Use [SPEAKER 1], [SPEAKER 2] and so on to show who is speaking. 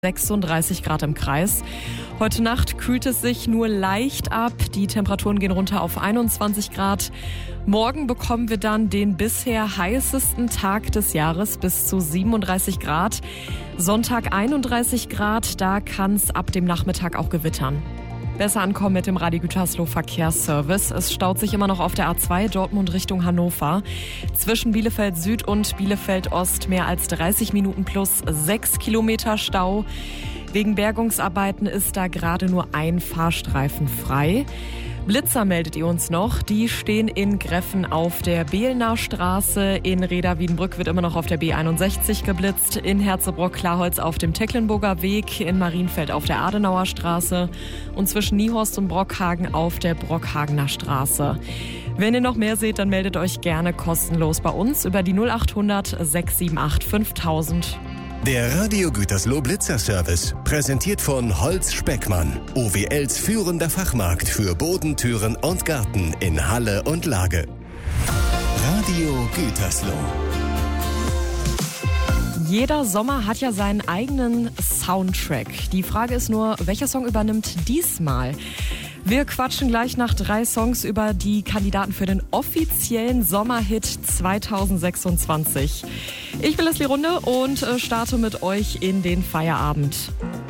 [SPEAKER 1] 36 Grad im Kreis. Heute Nacht kühlt es sich nur leicht ab. Die Temperaturen gehen runter auf 21 Grad. Morgen bekommen wir dann den bisher heißesten Tag des Jahres bis zu 37 Grad. Sonntag 31 Grad, da kann es ab dem Nachmittag auch gewittern. Besser ankommen mit dem Radio Gütersloh Verkehrsservice. Es staut sich immer noch auf der A2 Dortmund Richtung Hannover. Zwischen Bielefeld Süd und Bielefeld Ost mehr als 30 Minuten plus 6 Kilometer Stau. Wegen Bergungsarbeiten ist da gerade nur ein Fahrstreifen frei. Blitzer meldet ihr uns noch. Die stehen in Greffen auf der Behlner Straße. In Reda-Wiedenbrück wird immer noch auf der B61 geblitzt. In Herzebrock-Klarholz auf dem Tecklenburger Weg. In Marienfeld auf der Adenauer Straße. Und zwischen Niehorst und Brockhagen auf der Brockhagener Straße. Wenn ihr noch mehr seht, dann meldet euch gerne kostenlos bei uns über die 0800 678 5000.
[SPEAKER 2] Der Radio Gütersloh Blitzer Service, präsentiert von Holz Speckmann, OWLs führender Fachmarkt für Bodentüren und Garten in Halle und Lage. Radio Gütersloh.
[SPEAKER 1] Jeder Sommer hat ja seinen eigenen Soundtrack. Die Frage ist nur, welcher Song übernimmt diesmal? Wir quatschen gleich nach 3 Songs über die Kandidaten für den offiziellen Sommerhit 2026. Ich bin Leslie Runde und starte mit euch in den Feierabend.